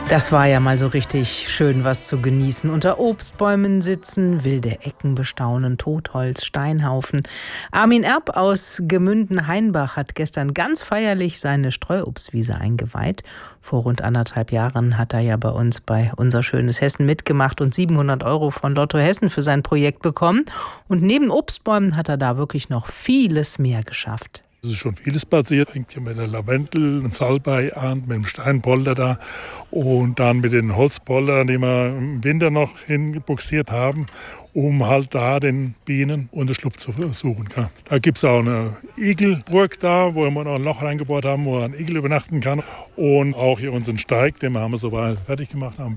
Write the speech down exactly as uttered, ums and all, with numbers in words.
Das war ja mal so richtig schön, was zu genießen. Unter Obstbäumen sitzen, wilde Ecken bestaunen, Totholz, Steinhaufen. Armin Erb aus Gemünden-Hainbach hat gestern ganz feierlich seine Streuobstwiese eingeweiht. Vor rund anderthalb Jahren hat er ja bei uns bei Unser schönes Hessen mitgemacht und siebenhundert Euro von Lotto Hessen für sein Projekt bekommen. Und neben Obstbäumen hat er da wirklich noch vieles mehr geschafft. Es ist schon vieles passiert. Fängt ja mit der Lavendel und Salbei an, mit dem Steinpolder da und dann mit den Holzpoldern, die wir im Winter noch hingebuxiert haben, um halt da den Bienen Unterschlupf zu suchen. Da gibt es auch eine Igelburg da, wo wir noch ein Loch reingebohrt haben, wo ein Igel übernachten kann. Und auch hier unseren Steig, den wir haben wir soweit fertig gemacht haben.